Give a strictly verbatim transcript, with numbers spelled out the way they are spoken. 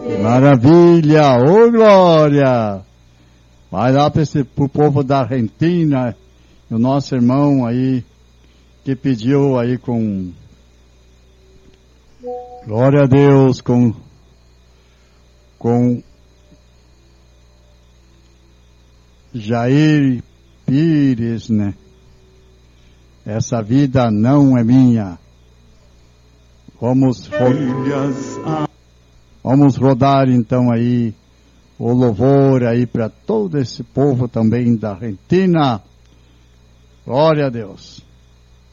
Maravilha, ô glória! Vai lá para o povo da Argentina, o nosso irmão aí, que pediu aí com... Glória a Deus, com... com... Jair Pires, né? Essa vida não é minha. Vamos, ro... Vamos rodar então aí o louvor aí para todo esse povo também da Argentina. Glória a Deus.